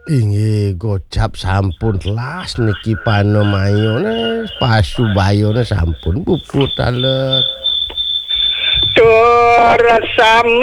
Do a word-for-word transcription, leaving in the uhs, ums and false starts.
Inggih gocap sampun telas niki panomayone pasubayone sampun puput taler. Tur sami